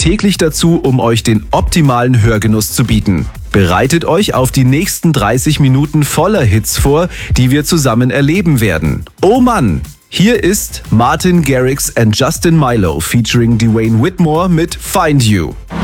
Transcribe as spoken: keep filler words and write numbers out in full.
täglich dazu, um euch den optimalen Hörgenuss zu bieten. Bereitet euch auf die nächsten dreißig Minuten voller Hits vor, die wir zusammen erleben werden. Oh Mann! Hier ist Martin Garrix and Justin Milo featuring Dwayne Whitmore mit Find You.